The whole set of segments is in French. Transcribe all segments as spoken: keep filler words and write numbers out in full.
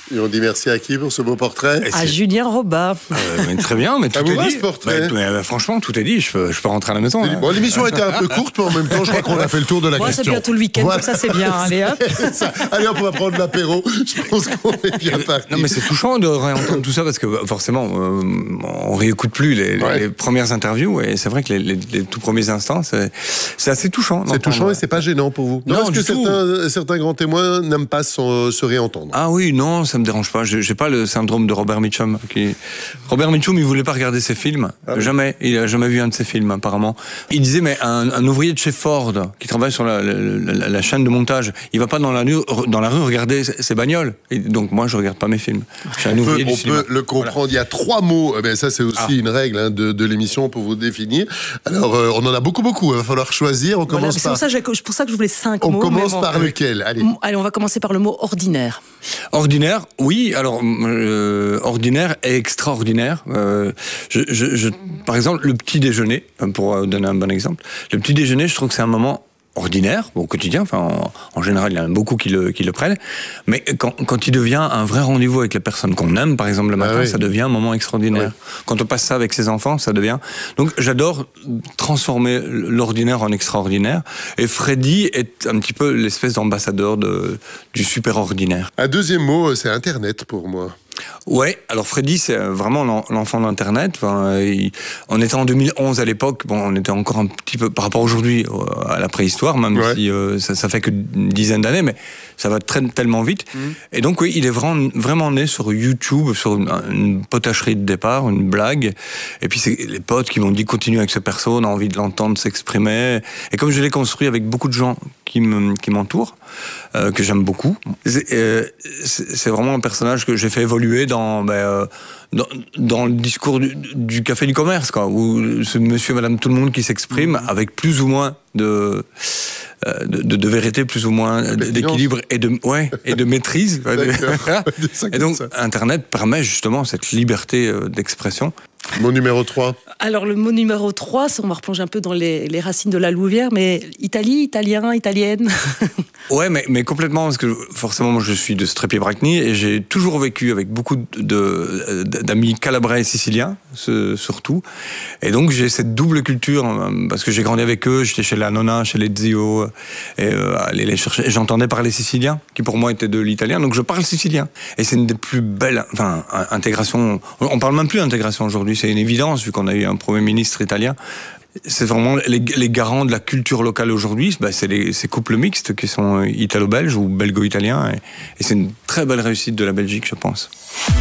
Et on dit merci à qui pour ce beau portrait? À Julien Robat. Euh, mais très bien, mais tout vous est va, dit. ce portrait? Bah, mais, bah, franchement, tout est dit. Je peux, je peux rentrer à la maison. Hein. Bon, l'émission a été un peu courte, mais en même temps, je crois qu'on a fait le tour de la Moi, question. c'est bientôt le week-end, Voilà. donc ça c'est bien. Allez, hop. Ça. Allez, hop, on va prendre l'apéro. Je pense qu'on est bien parti. Non, mais c'est touchant de réentendre tout ça parce que forcément, euh, on réécoute plus les, Ouais. les premières interviews et c'est vrai que les, les, les tout premiers instants, c'est, c'est assez touchant. C'est touchant et c'est pas gênant pour vous. Non, Est-ce que du tout. certains, certains grands témoins n'aiment pas se, se réentendre? Ah oui, non, ça me dérange pas. Je- J'ai pas le syndrome de Robert Mitchum. Qui... Robert Mitchum, il voulait pas regarder ses films. Ah oui. Jamais. Il a jamais vu un de ses films, apparemment. Il disait, mais un, un ouvrier de chez Ford, qui travaille sur la, la, la, la chaîne de montage, il va pas dans la rue, dans la rue regarder ses ses bagnoles. Et donc, moi, je regarde pas mes films. Je suis un On, peut, ouvrier du on cinéma. peut le comprendre. Il y a trois mots. Eh ben, ça, c'est aussi Ah. une règle hein, de, de l'émission pour vous définir. Alors, euh, on en a beaucoup, beaucoup. Il va falloir choisir. On Voilà, commence c'est par. pour ça, que j'ai- pour ça que je voulais cinq On mots. commence mais bon. par lequel? Allez. Allez, on va commencer par le mot ordinaire. Ordinaire, oui. Alors, euh, ordinaire et extraordinaire. Euh, je, je, je, par exemple, le petit déjeuner, pour donner un bon exemple, le petit déjeuner, je trouve que c'est un moment ordinaire au quotidien. Enfin, en, en général, il y en a beaucoup qui le, qui le prennent. Mais quand, quand il devient un vrai rendez-vous avec les personnes qu'on aime, par exemple le matin, Ah oui. ça devient un moment extraordinaire. Oui. Quand on passe ça avec ses enfants, ça devient. Donc, j'adore transformer l'ordinaire en extraordinaire. Et Freddy est un petit peu l'espèce d'ambassadeur de, du super ordinaire. Un deuxième mot, c'est Internet pour moi. Ouais, alors Freddy, c'est vraiment l'en- l'enfant d'Internet. Enfin, il- on était en deux mille onze à l'époque, bon, on était encore un petit peu, par rapport à aujourd'hui, euh, à la préhistoire, même Ouais. si euh, ça, ça fait que une dizaine d'années, mais ça va très, tellement vite. Et donc, oui, il est vraiment, vraiment né sur YouTube, sur une, une potacherie de départ, une blague. Et puis, c'est les potes qui m'ont dit, continue avec ce perso, on a envie de l'entendre s'exprimer. Et comme je l'ai construit avec beaucoup de gens qui me- qui m'entourent, euh, que j'aime beaucoup, c'est euh, c'est- c'est vraiment un personnage que j'ai fait évoluer dans, ben, euh, dans, dans le discours du, du café du commerce, quoi, où ce monsieur, madame, tout le monde qui s'exprime avec plus ou moins de, euh, de, de, de vérité, plus ou moins d'équilibre et de, ouais, et de maîtrise. D'accord. Et donc, Internet permet justement cette liberté euh, d'expression. Mon numéro trois. Alors, le mot numéro trois, on va replonger un peu dans les, les racines de la Louvière, mais Italie, italien, italienne. Ouais, mais, mais complètement, parce que forcément, moi, je suis de Strepie-Bracni et j'ai toujours vécu avec beaucoup de, d'amis calabrais et siciliens, ce, surtout. Et donc, j'ai cette double culture, parce que j'ai grandi avec eux, j'étais chez la nonna, chez les zio, et, euh, aller les chercher, et j'entendais parler sicilien, qui pour moi était de l'italien, donc je parle sicilien. Et c'est une des plus belles, enfin, intégration, on parle même plus d'intégration aujourd'hui, c'est une évidence, vu qu'on a eu un Premier ministre italien. C'est vraiment les, les garants de la culture locale aujourd'hui, bah c'est les, ces couples mixtes qui sont italo-belges ou belgo-italiens, et, et c'est une très belle réussite de la Belgique, je pense.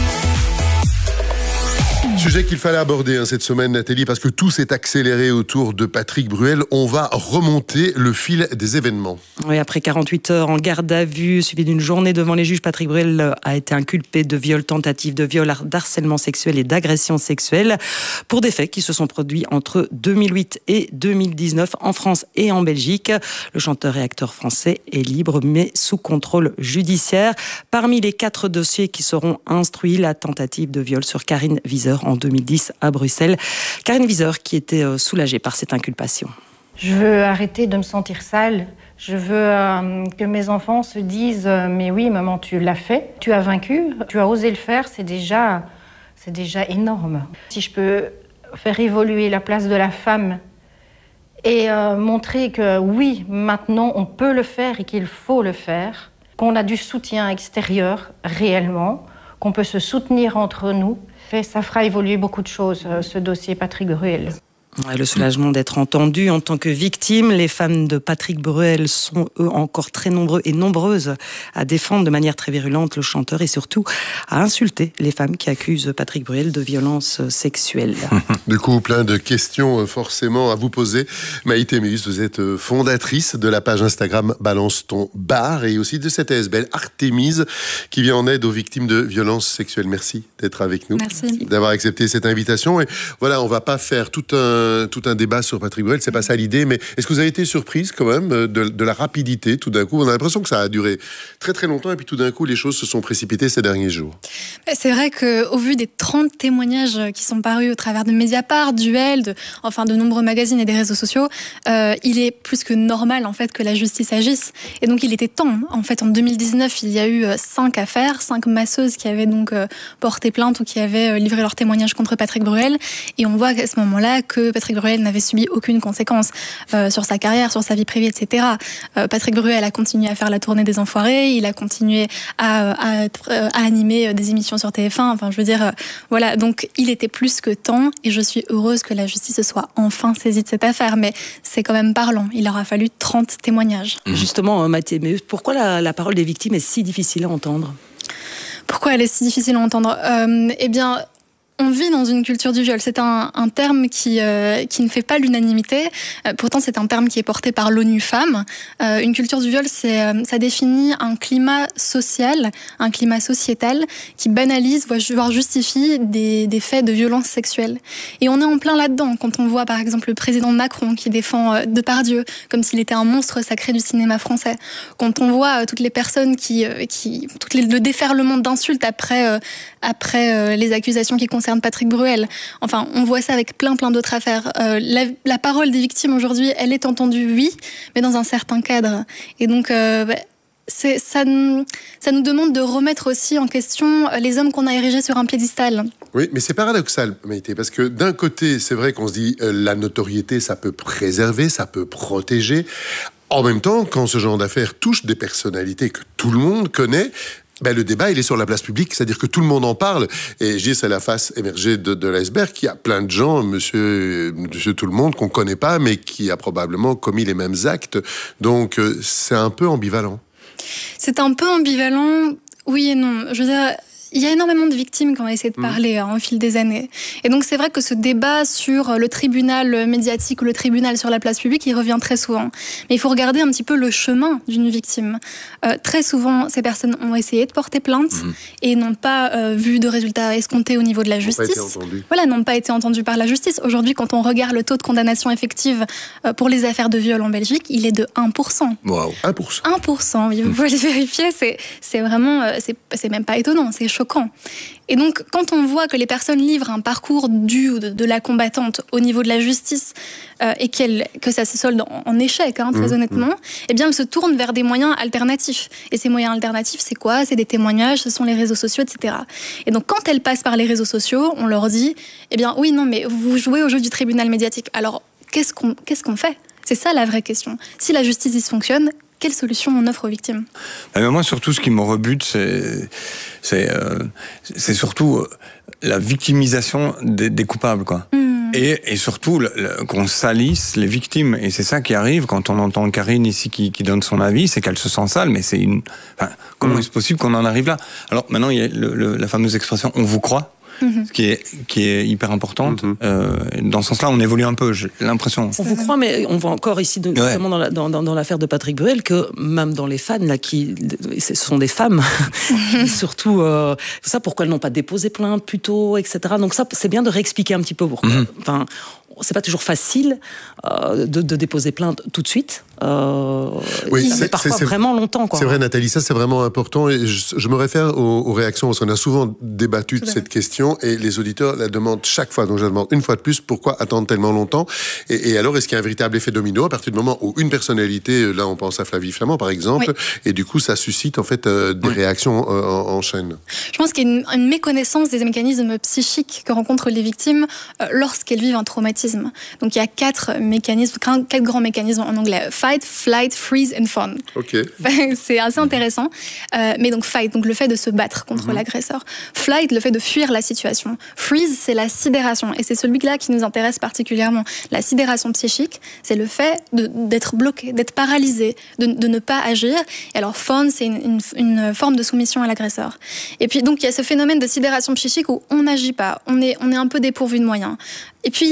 Sujet qu'il fallait aborder hein, cette semaine, Nathalie, parce que tout s'est accéléré autour de Patrick Bruel. On va remonter le fil des événements. Oui, après quarante-huit heures en garde à vue, suivi d'une journée devant les juges, Patrick Bruel a été inculpé de viol, tentative de viol, d'harcèlement sexuel et d'agression sexuelle pour des faits qui se sont produits entre deux mille huit et deux mille dix-neuf en France et en Belgique. Le chanteur et acteur français est libre mais sous contrôle judiciaire. Parmi les quatre dossiers qui seront instruits, la tentative de viol sur Karine Wieser en deux mille dix à Bruxelles. Karine Wieser qui était soulagée par cette inculpation. Je veux arrêter de me sentir sale. Je veux euh, que mes enfants se disent euh, « Mais oui, maman, tu l'as fait. Tu as vaincu. Tu as osé le faire. C'est déjà, c'est déjà énorme. » Si je peux faire évoluer la place de la femme et euh, montrer que oui, maintenant, on peut le faire et qu'il faut le faire, qu'on a du soutien extérieur réellement, qu'on peut se soutenir entre nous, et ça fera évoluer beaucoup de choses, euh, ce dossier Patrick Bruel. Le soulagement d'être entendu en tant que victime. Les fans de Patrick Bruel sont, eux, encore très nombreux et nombreuses à défendre de manière très virulente le chanteur et surtout à insulter les femmes qui accusent Patrick Bruel de violences sexuelles. Du coup, plein de questions forcément à vous poser. Maïté Méus, vous êtes fondatrice de la page Instagram Balance ton bar et aussi de cette A S B L Artémise qui vient en aide aux victimes de violences sexuelles. Merci d'être avec nous. Merci. D'avoir accepté cette invitation. Et voilà, on va pas faire tout un un, tout un débat sur Patrick Bruel, c'est pas ça l'idée, mais est-ce que vous avez été surprise quand même de, de la rapidité tout d'un coup? On a l'impression que ça a duré très très longtemps et puis tout d'un coup les choses se sont précipitées ces derniers jours. C'est vrai qu'au vu des trente témoignages qui sont parus au travers de Mediapart, du Elle, de, enfin de nombreux magazines et des réseaux sociaux, euh, il est plus que normal en fait que la justice agisse. Et donc il était temps. En fait, en deux mille dix-neuf, il y a eu cinq affaires, cinq masseuses qui avaient donc euh, porté plainte ou qui avaient euh, livré leur témoignage contre Patrick Bruel. Et on voit à ce moment-là que Patrick Bruel n'avait subi aucune conséquence euh, sur sa carrière, sur sa vie privée, et cetera. Euh, Patrick Bruel a continué à faire la tournée des Enfoirés, il a continué à, à, à animer des émissions sur T F un. Enfin, je veux dire, euh, voilà. Donc, il était plus que temps, et je suis heureuse que la justice soit enfin saisie de cette affaire. Mais c'est quand même parlant. Il aura fallu trente témoignages. Mmh. Justement, Mathilde, mais pourquoi la, la parole des victimes est si difficile à entendre? Pourquoi elle est si difficile à entendre? euh, Eh bien, on vit dans une culture du viol. C'est un, un terme qui, euh, qui ne fait pas l'unanimité. Euh, pourtant, c'est un terme qui est porté par l'ONU Femmes. Euh, une culture du viol, c'est, euh, ça définit un climat social, un climat sociétal qui banalise, voire justifie des, des faits de violence sexuelle. Et on est en plein là-dedans quand on voit, par exemple, le président Macron qui défend euh, Depardieu comme s'il était un monstre sacré du cinéma français. Quand on voit euh, toutes les personnes qui, euh, qui toutes les, le déferlement d'insultes après, euh, après euh, les accusations qui concernent Patrick Bruel. Enfin, on voit ça avec plein, plein d'autres affaires. Euh, la, la parole des victimes aujourd'hui, elle est entendue, oui, mais dans un certain cadre. Et donc, euh, bah, c'est, ça, ça nous demande de remettre aussi en question les hommes qu'on a érigés sur un piédestal. Oui, mais c'est paradoxal, Maïté, parce que d'un côté, c'est vrai qu'on se dit euh, la notoriété, ça peut préserver, ça peut protéger. En même temps, quand ce genre d'affaires touche des personnalités que tout le monde connaît, ben, le débat, il est sur la place publique, c'est-à-dire que tout le monde en parle. Et Gilles, c'est la face émergée de, de l'iceberg, qui a plein de gens, monsieur, monsieur tout le monde, qu'on connaît pas, mais qui a probablement commis les mêmes actes. Donc, euh, c'est un peu ambivalent. C'est un peu ambivalent, oui et non. Je veux dire, il y a énormément de victimes qui ont essayé de parler mmh. hein, au fil des années. Et donc, c'est vrai que ce débat sur le tribunal médiatique ou le tribunal sur la place publique, il revient très souvent. Mais il faut regarder un petit peu le chemin d'une victime. Euh, très souvent, ces personnes ont essayé de porter plainte mmh. et n'ont pas euh, vu de résultats escomptés au niveau de la justice. Voilà, n'ont pas été entendus par la justice. Aujourd'hui, quand on regarde le taux de condamnation effective euh, pour les affaires de viol en Belgique, il est de un pour cent. Wow. un pour cent. un pour cent, oui, vous pouvez le vérifier. C'est, c'est vraiment, euh, c'est, c'est même pas étonnant, c'est choquant. Et donc, quand on voit que les personnes livrent un parcours du de, de la combattante au niveau de la justice euh, et qu'elle, que ça se solde en, en échec, hein, très mmh, honnêtement, mmh. eh bien, elles se tournent vers des moyens alternatifs. Et ces moyens alternatifs, c'est quoi? C'est des témoignages, ce sont les réseaux sociaux, et cetera. Et donc, quand elles passent par les réseaux sociaux, on leur dit, eh bien, oui, non, mais vous jouez au jeu du tribunal médiatique. Alors, qu'est-ce qu'on, qu'est-ce qu'on fait? C'est ça la vraie question. Si la justice dysfonctionne, quelle solution on offre aux victimes? Mais moi, surtout, ce qui me rebute, c'est, c'est, euh, c'est surtout la victimisation des, des coupables, quoi. Mmh. Et, et surtout, le, le, qu'on salisse les victimes. Et c'est ça qui arrive quand on entend Karine ici qui, qui donne son avis, c'est qu'elle se sent sale, mais c'est une... Enfin, comment mmh. est-ce possible qu'on en arrive là? Alors, maintenant, il y a le, le, la fameuse expression « on vous croit ». Mmh. Qui est qui est hyper importante. Mmh. Euh, dans ce sens-là, on évolue un peu. J'ai l'impression. On vous croit, mais on voit encore ici, de, ouais. notamment dans, la, dans, dans, dans l'affaire de Patrick Bruel, que même dans les fans là, qui ce sont des femmes, surtout euh, ça, pourquoi elles n'ont pas déposé plainte plus tôt, et cetera. Donc ça, c'est bien de réexpliquer un petit peu pourquoi. Mmh. Enfin, c'est pas toujours facile euh, de, de déposer plainte tout de suite. Euh, oui, c'est parfois c'est, c'est, vraiment longtemps. Quoi. C'est vrai, Nathalie, ça c'est vraiment important. Et je, je me réfère aux, aux réactions parce qu'on a souvent débattu de cette question et les auditeurs la demandent chaque fois. Donc je la demande une fois de plus, pourquoi attendre tellement longtemps? Et, et alors, est-ce qu'il y a un véritable effet domino à partir du moment où une personnalité, là on pense à Flavie Flament par exemple, oui. et du coup ça suscite en fait euh, des oui. réactions euh, en, en chaîne? Je pense qu'il y a une, une méconnaissance des mécanismes psychiques que rencontrent les victimes euh, lorsqu'elles vivent un traumatisme. Donc il y a quatre mécanismes, quatre grands mécanismes en anglais: fight, flight, freeze and fun. Ok. C'est assez intéressant. Euh, mais donc fight, donc le fait de se battre contre mm-hmm. l'agresseur. Flight, le fait de fuir la situation. Freeze, c'est la sidération, et c'est celui-là qui nous intéresse particulièrement. La sidération psychique, c'est le fait de, d'être bloqué, d'être paralysé, de, de ne pas agir. Et alors fun, c'est une, une, une forme de soumission à l'agresseur. Et puis donc il y a ce phénomène de sidération psychique où on n'agit pas, on est, on est un peu dépourvu de moyens. Et puis il y a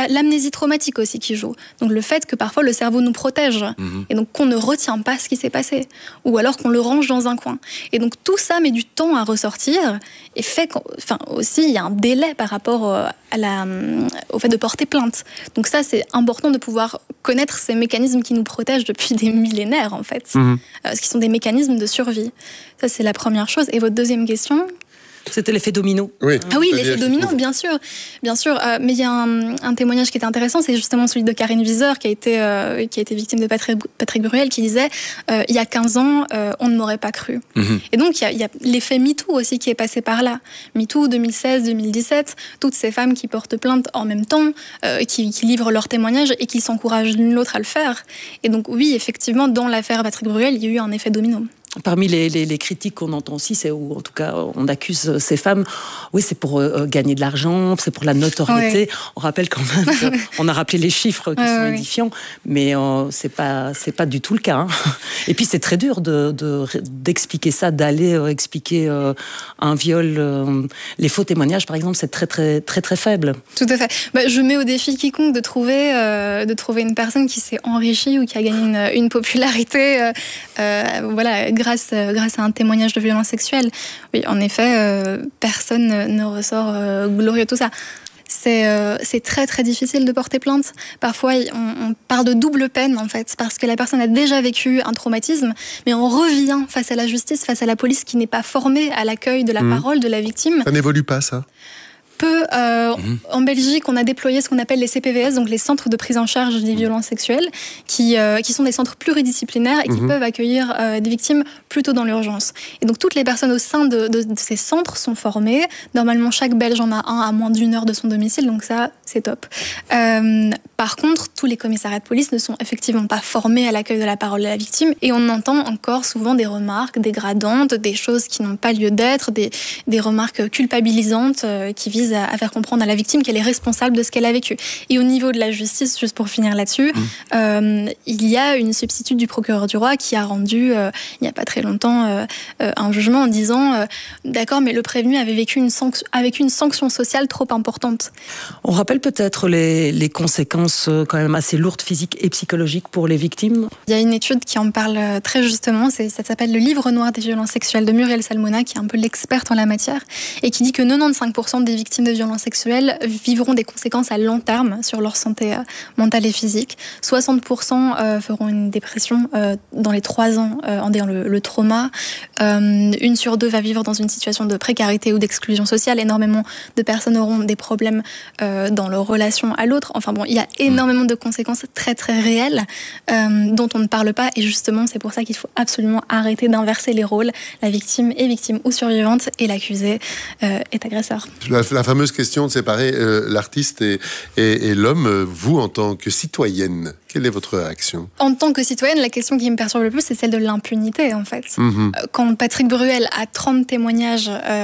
l'amnésie traumatique aussi qui joue. Donc le fait que parfois le cerveau nous protège mmh. et donc qu'on ne retient pas ce qui s'est passé ou alors qu'on le range dans un coin. Et donc tout ça met du temps à ressortir et fait qu'enfin aussi il y a un délai par rapport à la, au fait de porter plainte. Donc ça c'est important de pouvoir connaître ces mécanismes qui nous protègent depuis des millénaires en fait, mmh. euh, ce qui sont des mécanismes de survie. Ça c'est la première chose. Et votre deuxième question ? C'était l'effet domino. Oui, ah oui, l'effet domino, bien sûr, bien sûr. Euh, mais il y a un, un témoignage qui était intéressant, c'est justement celui de Karine Viseur, qui a été, euh, qui a été victime de Patrick, Patrick Bruel, qui disait euh, il y a quinze ans, euh, on ne m'aurait pas cru. Mm-hmm. Et donc il y a, il y a l'effet MeToo aussi qui est passé par là. MeToo deux mille seize deux mille dix-sept, toutes ces femmes qui portent plainte en même temps, euh, qui, qui livrent leurs témoignages et qui s'encouragent l'une l'autre à le faire. Et donc oui, effectivement, dans l'affaire Patrick Bruel, il y a eu un effet domino. Parmi les, les, les critiques qu'on entend aussi, c'est où, en tout cas, on accuse ces femmes, oui, c'est pour euh, gagner de l'argent, c'est pour la notoriété. Ouais. On rappelle quand même, on a rappelé les chiffres qui ouais, sont ouais. édifiants, mais euh, c'est pas, c'est pas du tout le cas. Hein. Et puis c'est très dur de, de, d'expliquer ça, d'aller euh, expliquer euh, un viol. Euh, les faux témoignages, par exemple, c'est très, très, très, très faible. Tout à fait. Bah, je mets au défi quiconque de trouver, euh, de trouver une personne qui s'est enrichie ou qui a gagné une, une popularité, euh, euh, voilà. Grâce, grâce à un témoignage de violence sexuelle. Oui, en effet, euh, personne ne ressort euh, glorieux de tout ça. C'est, euh, c'est très très difficile de porter plainte. Parfois, on, on parle de double peine en fait, parce que la personne a déjà vécu un traumatisme, mais on revient face à la justice, face à la police qui n'est pas formée à l'accueil de la mmh. parole de la victime. Ça n'évolue pas, ça ? Peu, euh, mmh. En Belgique, on a déployé ce qu'on appelle les C P V S, donc les centres de prise en charge des mmh. violences sexuelles, qui, euh, qui sont des centres pluridisciplinaires et qui mmh. peuvent accueillir euh, des victimes plutôt dans l'urgence. Et donc toutes les personnes au sein de, de, de ces centres sont formées. Normalement, chaque Belge en a un à moins d'une heure de son domicile, donc ça, c'est top. Euh, par contre, tous les commissariats de police ne sont effectivement pas formés à l'accueil de la parole de la victime et on entend encore souvent des remarques dégradantes, des choses qui n'ont pas lieu d'être, des, des remarques culpabilisantes euh, qui visent à faire comprendre à la victime qu'elle est responsable de ce qu'elle a vécu. Et au niveau de la justice, juste pour finir là-dessus, mmh. euh, il y a une substitute du procureur du roi qui a rendu, euh, il n'y a pas très longtemps, euh, euh, un jugement en disant euh, d'accord, mais le prévenu avait vécu une sanction, avec une sanction sociale trop importante. On rappelle peut-être les, les conséquences euh, quand même assez lourdes physiques et psychologiques pour les victimes. Il y a une étude qui en parle très justement, c'est, ça s'appelle le livre noir des violences sexuelles de Muriel Salmona, qui est un peu l'experte en la matière, et qui dit que quatre-vingt-quinze pour cent des victimes de violences sexuelles vivront des conséquences à long terme sur leur santé euh, mentale et physique. soixante pour cent euh, feront une dépression euh, dans les trois ans euh, en ayant le, le trauma. Euh, une sur deux va vivre dans une situation de précarité ou d'exclusion sociale. Énormément de personnes auront des problèmes euh, dans leur relation à l'autre. Enfin bon, il y a énormément de conséquences très très réelles euh, dont on ne parle pas. Et justement, c'est pour ça qu'il faut absolument arrêter d'inverser les rôles. La victime est victime ou survivante et l'accusé euh, est agresseur. La, la fameuse question de séparer euh, l'artiste et, et, et l'homme, vous en tant que citoyenne, quelle est votre réaction ? En tant que citoyenne, la question qui me perturbe le plus, c'est celle de l'impunité, en fait. Mmh. Quand Patrick Bruel a trente témoignages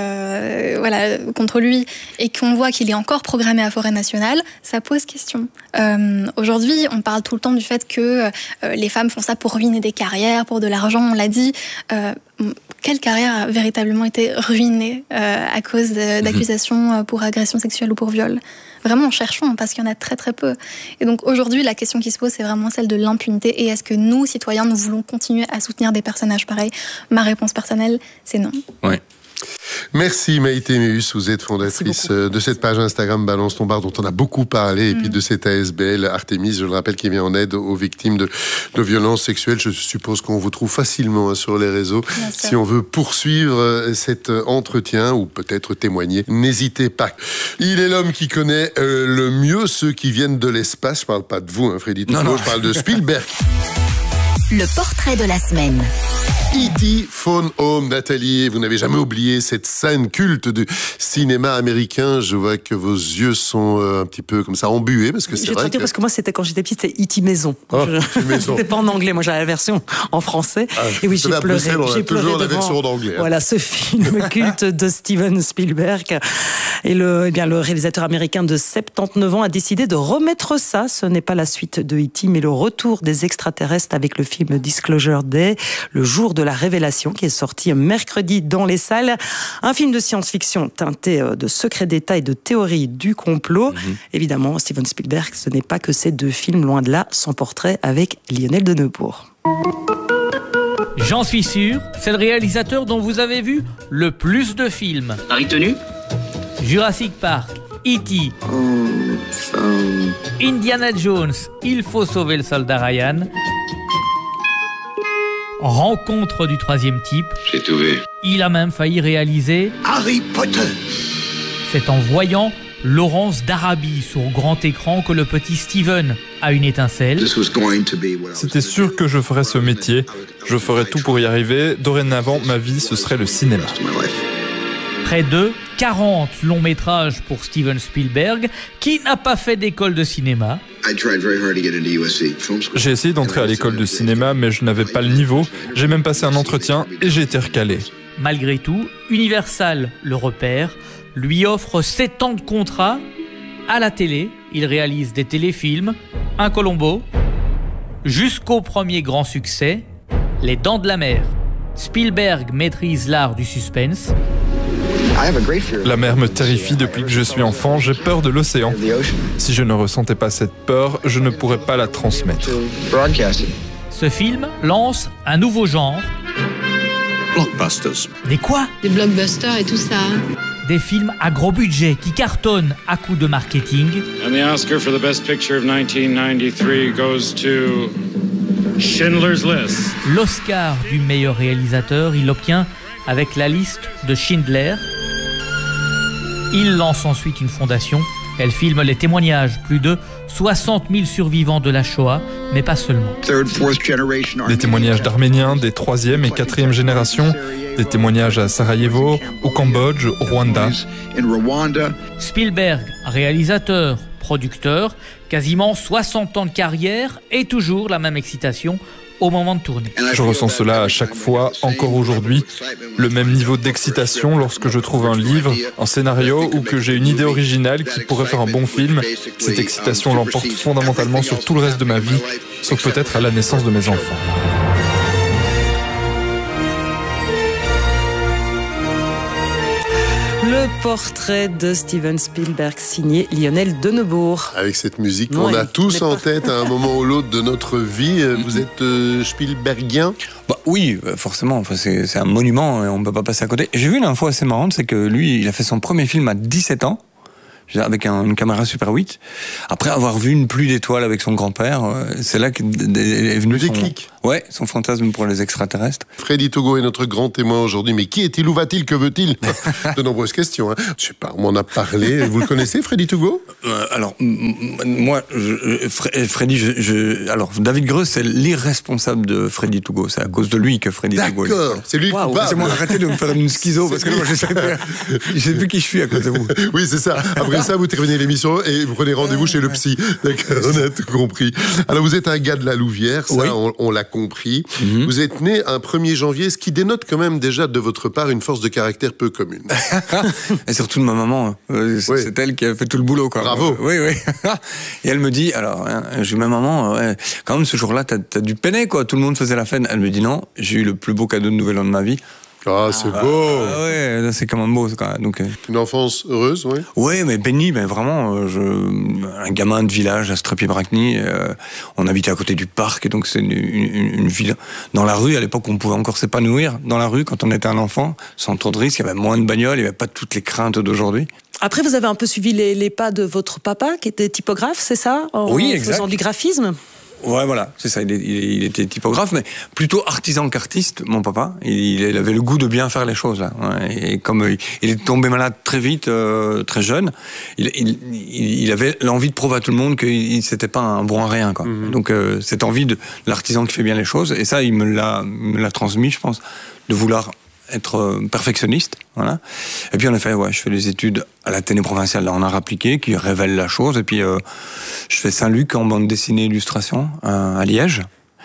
euh, voilà, contre lui et qu'on voit qu'il est encore programmé à Forêt Nationale, ça pose question. Euh, aujourd'hui, on parle tout le temps du fait que euh, les femmes font ça pour ruiner des carrières, pour de l'argent, on l'a dit. Euh, quelle carrière a véritablement été ruinée euh, à cause de, d'accusations pour agression sexuelle ou pour viol ? Vraiment, cherchons, parce qu'il y en a très très peu. Et donc aujourd'hui, la question qui se pose, c'est vraiment celle de l'impunité. Et est-ce que nous, citoyens, nous voulons continuer à soutenir des personnages pareils ? Ma réponse personnelle, c'est non. Oui. Merci Maïté Méus, vous êtes fondatrice de cette page Instagram Balance ton bar dont on a beaucoup parlé, et mmh. puis de cette A S B L Artémise, je le rappelle, qui vient en aide aux victimes de, de violences sexuelles. Je suppose qu'on vous trouve facilement hein, sur les réseaux. Si on veut poursuivre cet entretien ou peut-être témoigner, n'hésitez pas. Il est l'homme qui connaît euh, le mieux ceux qui viennent de l'espace. Je parle pas de vous, hein, Freddy Touteau, je parle de Spielberg. Le portrait de la semaine. E T Phone Home, Nathalie, vous n'avez jamais oublié cette scène culte du cinéma américain. Je vois que vos yeux sont euh, un petit peu comme ça embués, parce que c'est je vrai que... parce que moi, c'était quand j'étais petite, c'était E T Maison. Oh, je... Maison. C'était pas en anglais, moi j'avais la version en français. Ah, et oui, j'ai pleuré. Bruxelles, on a j'ai toujours pleuré la devant, version d'anglais. Hein. Voilà, ce film culte de Steven Spielberg. Et le, eh bien, le réalisateur américain de soixante-dix-neuf ans a décidé de remettre ça. Ce n'est pas la suite de E T, mais le retour des extraterrestres avec le film film Disclosure Day, le jour de la révélation, qui est sorti mercredi dans les salles. Un film de science-fiction teinté de secrets d'État et de théorie du complot. Mmh. Évidemment, Steven Spielberg, ce n'est pas que ces deux films, loin de là, son portrait avec Lionel de Neubourg. J'en suis sûr, c'est le réalisateur dont vous avez vu le plus de films. Paris tenu ? Jurassic Park, E T, oh, um... Indiana Jones, Il faut sauver le soldat Ryan, Rencontre du troisième type. J'ai tout vu. Il a même failli réaliser Harry Potter. C'est en voyant Laurence d'Arabie sur grand écran que le petit Steven a une étincelle. C'était sûr que je ferais ce métier. Je ferais tout pour y arriver. Dorénavant, ma vie, ce serait le cinéma. Près de quarante longs métrages pour Steven Spielberg, qui n'a pas fait d'école de cinéma. J'ai essayé d'entrer à l'école de cinéma, mais je n'avais pas le niveau. J'ai même passé un entretien et j'ai été recalé. Malgré tout, Universal le repère, lui offre sept ans de contrat. À la télé, il réalise des téléfilms, un Columbo, jusqu'au premier grand succès, Les Dents de la Mer. Spielberg maîtrise l'art du suspense. La mer me terrifie depuis que je suis enfant, j'ai peur de l'océan. Si je ne ressentais pas cette peur, je ne pourrais pas la transmettre. Ce film lance un nouveau genre. Blockbusters. Des quoi ? Des blockbusters et tout ça. Des films à gros budget qui cartonnent à coups de marketing. And the Oscar for the Best Picture of nineteen ninety-three goes to Schindler's List. L'Oscar du meilleur réalisateur, il l'obtient avec La Liste de Schindler. Il lance ensuite une fondation. Elle filme les témoignages, plus de soixante mille survivants de la Shoah, mais pas seulement. Des témoignages d'Arméniens, des troisième et quatrième générations, des témoignages à Sarajevo, au Cambodge, au Rwanda. Spielberg, réalisateur, producteur, quasiment soixante ans de carrière et toujours la même excitation au moment de tourner. Je ressens cela à chaque fois, encore aujourd'hui. Le même niveau d'excitation lorsque je trouve un livre, un scénario ou que j'ai une idée originale qui pourrait faire un bon film. Cette excitation l'emporte fondamentalement sur tout le reste de ma vie, sauf peut-être à la naissance de mes enfants. Le portrait de Steven Spielberg signé Lionel de Neubourg. Avec cette musique qu'on oui, a tous en tête à un moment ou l'autre de notre vie. Vous êtes euh, Spielbergien ? Bah oui, forcément. Enfin, c'est, c'est un monument et on ne peut pas passer à côté. Et j'ai vu une info assez marrante, c'est que lui, il a fait son premier film à dix-sept ans. Avec un, une caméra Super huit. Après avoir vu une pluie d'étoiles avec son grand-père, c'est là qu'est venu son, ouais, son fantasme pour les extraterrestres. Freddy Togo est notre grand témoin aujourd'hui. Mais qui est-il? Où va-t-il? Que veut-il? De nombreuses questions. Hein. Je sais pas, on m'en a parlé. Vous le connaissez, Freddy Togo? euh, Alors, m- moi, je, Freddy, je, je, alors David Greux, c'est l'irresponsable de Freddy Togo. C'est à cause de lui que Freddy D'accord, Togo. D'accord, c'est lui le wow, coupable. C'est moi, arrêtez de me faire une schizo, parce que moi, je sais plus, je sais plus qui je suis à cause de vous. Oui, c'est ça. Après ça, vous terminez l'émission et vous prenez rendez-vous chez le psy. D'accord, on a tout compris. Alors, vous êtes un gars de la Louvière, ça, oui. on, on l'a compris. Mm-hmm. Vous êtes né un premier janvier, ce qui dénote quand même déjà de votre part une force de caractère peu commune. Et surtout de ma maman. Euh, c'est, oui. c'est elle qui a fait tout le boulot, quoi. Bravo. Euh, oui, oui. Et elle me dit, alors, hein, j'ai dit, ma maman, ouais, quand même, ce jour-là, t'as, t'as dû peiner, quoi. Tout le monde faisait la fête. Elle me dit, non, j'ai eu le plus beau cadeau de Nouvel An de ma vie. Ah, c'est ah, beau. Ah, ouais, c'est quand même beau. Quand même. Donc, euh... une enfance heureuse, oui. Oui, mais bénie, mais vraiment, euh, je... un gamin de village à Strepy-Bracny. Euh, on habitait à côté du parc, et donc c'est une, une, une ville dans la rue. À l'époque, on pouvait encore s'épanouir dans la rue quand on était un enfant, sans trop de risques. Il y avait moins de bagnoles, il n'y avait pas toutes les craintes d'aujourd'hui. Après, vous avez un peu suivi les, les pas de votre papa, qui était typographe, c'est ça, en oui, exact. Faisant du graphisme. Ouais, voilà, c'est ça. Il, est, il était typographe, mais plutôt artisan qu'artiste, mon papa. Il, il avait le goût de bien faire les choses, là. Et comme il, il est tombé malade très vite, euh, très jeune, il, il, il avait l'envie de prouver à tout le monde qu'il c'était pas un bon à rien, quoi. Mm-hmm. Donc, euh, cette envie de l'artisan qui fait bien les choses, et ça, il me l'a, me l'a transmis, je pense, de vouloir être perfectionniste, voilà. Et puis en effet, ouais, je fais des études à l'Athénée provinciale là, en art appliqué, qui révèle la chose. Et puis euh, je fais Saint-Luc en bande dessinée illustration euh, à Liège.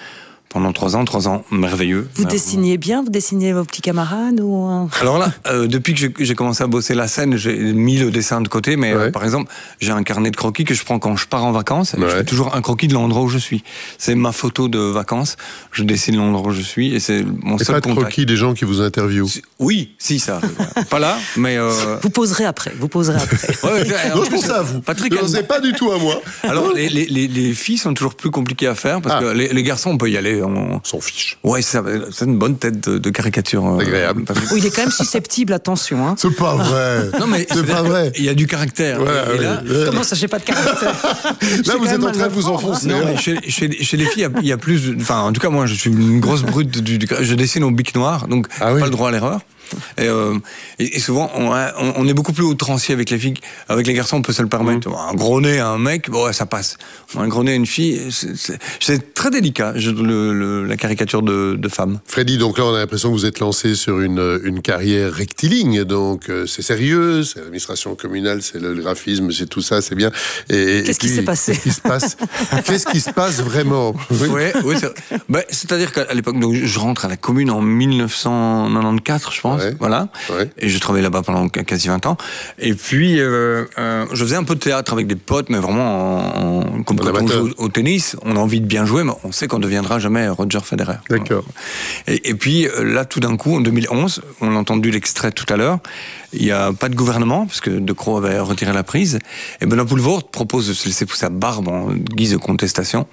pendant trois ans, trois ans merveilleux. Vous Euh, dessiniez bien, vous dessiniez vos petits camarades ou... Alors là, euh, depuis que j'ai, j'ai commencé à bosser la scène, j'ai mis le dessin de côté, mais Ouais. euh, par exemple, j'ai un carnet de croquis que je prends quand je pars en vacances, et Ouais. je fais toujours un croquis de l'endroit où je suis. C'est ma photo de vacances, je dessine l'endroit où je suis, et c'est mon Et seul pas de contact. croquis des gens qui vous interviewent. Oui, si, ça. Pas là, mais... Euh... Vous poserez après, vous poserez après. Ouais, ouais, en Non, je plus, pensais à vous. Patrick, Non, c'est pas du tout à moi. alors les, les, les, les filles sont toujours plus compliquées à faire, parce Ah. que les, les garçons, on peut y aller. On... S'en fiche. Ouais, c'est, ça, c'est une bonne tête de, de caricature. euh, Agréable. Patrick. Oh, il est quand même susceptible, attention. Hein. C'est pas vrai. Non, mais c'est pas vrai. il y a du caractère. Voilà, et, et ouais, là, ouais. Comment ça, j'ai pas de caractère? Là, vous êtes en train de vous enfoncer. non, hein. mais chez, chez, chez les filles, il y a- il y, a plus. de- Enfin, en tout cas, moi, je suis une grosse brute du. du je dessine au bic noir, donc Ah oui. pas le droit à l'erreur. Et, euh, et, et souvent, on, a- on, on est beaucoup plus outrancier avec les filles. Avec les garçons, on peut se le permettre. Un gros nez à un mec, bon, ouais, ça passe. Un gros nez à une fille, c'est, c'est, c'est très délicat, je, le, le, la caricature de, de femme. Freddy, donc là, on a l'impression que vous êtes lancé sur une, une carrière rectiligne. Donc, euh, c'est sérieux, c'est l'administration communale, c'est le graphisme, c'est tout ça, c'est bien. Et, et Qu'est-ce qui puis, s'est passé Qu'est-ce qui se passe Qu'est-ce qui se passe vraiment Oui. Ouais, ouais, c'est, ben, c'est-à-dire qu'à l'époque, donc, je rentre à la commune en mille neuf cent quatre-vingt-quatorze, je pense. Ouais. Voilà. Ouais. Et je travaillais là-bas pendant quasi vingt ans. Et puis, euh, euh, je faisais un peu de théâtre avec des potes, mais vraiment en, en- comme En quand on amateur. joue au, au tennis, on a envie de bien jouer, mais on sait qu'on ne deviendra jamais Roger Federer. D'accord. Et, et puis, euh, là, tout d'un coup, en deux mille onze, on a entendu l'extrait tout à l'heure, il n'y a pas de gouvernement, parce que De Croo avait retiré la prise, et Benoît Poelvoort propose de se laisser pousser sa barbe en guise de contestation.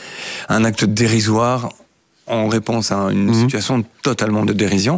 Un acte dérisoire en réponse à une Mhm. situation totalement de dérision.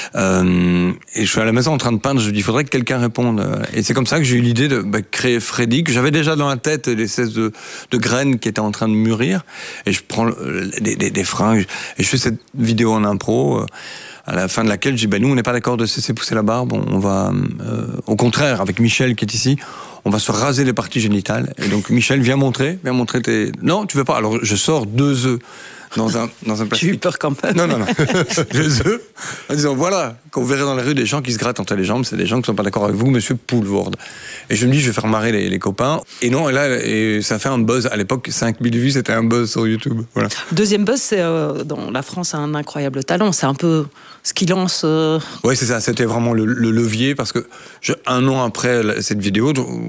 Euh, et je suis à la maison en train de peindre, je me dis, il faudrait que quelqu'un réponde. Et c'est comme ça que j'ai eu l'idée de bah, créer Freddy, que j'avais déjà dans la tête des espèces de, de graines qui étaient en train de mûrir. Et je prends euh, des, des, des fringues, et je fais cette vidéo en impro, euh, à la fin de laquelle je dis, bah, nous, on n'est pas d'accord de se laisser pousser la barbe, on, on va, euh, au contraire, avec Michel qui est ici, on va se raser les parties génitales. Et donc, Michel, viens montrer, viens montrer tes... Non, tu veux pas. Alors, je sors deux œufs dans un, dans un J'ai plastique. eu peur quand même. Non, non, non. Les œufs, en disant, voilà, quand vous verrez dans la rue des gens qui se grattent entre les jambes, c'est des gens qui ne sont pas d'accord avec vous, monsieur Poelvoort. Et je me dis, je vais faire marrer les, les copains. Et non, et là, et ça fait un buzz. À l'époque, cinq mille vues, c'était un buzz sur YouTube. Voilà. Deuxième buzz, c'est euh, dans la France a un incroyable talent. C'est un peu ce qui lance. Euh... Oui, c'est ça. C'était vraiment le, le levier parce que je, un an après la- cette vidéo,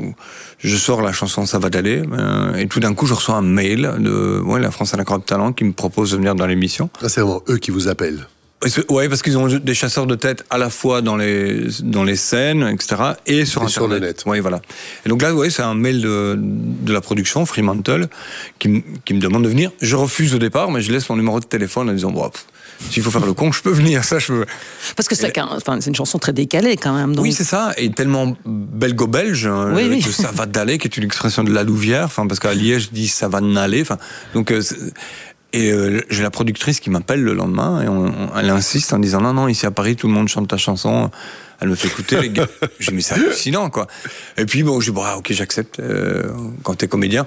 je sors la chanson Ça va d'aller euh, et tout d'un coup, je reçois un mail de ouais, la France a l'incroyable talent qui me propose de venir dans l'émission. Ah, c'est vraiment eux qui vous appellent. Oui, parce qu'ils ont des chasseurs de tête à la fois dans les, dans les scènes, et cetera, et sur Et Internet. sur le net. Oui, voilà. Et donc là, ouais, c'est un mail de, de la production, Fremantle, qui, me- qui me demande de venir. Je refuse au départ, mais je laisse mon numéro de téléphone en disant, bon, pff, s'il faut faire le con, je peux venir, ça, je peux. Parce que c'est, qu'un- enfin, c'est une chanson très décalée quand même. Donc... Oui, c'est ça, et tellement belgo-belge, hein, Oui, avec oui. le ça va d'aller, qui est une expression de la Louvière, enfin, parce qu'à Liège, dit ça va n'aller, enfin, donc, euh, c'est- et euh, j'ai la productrice qui m'appelle le lendemain, et on, on- elle insiste en disant, non, non, ici à Paris, tout le monde chante ta chanson. Elle me fait écouter, les gars. J'ai dit, mais c'est hallucinant, quoi. Et puis, bon, je dis, bon, ah, ok, j'accepte, euh, quand t'es comédien.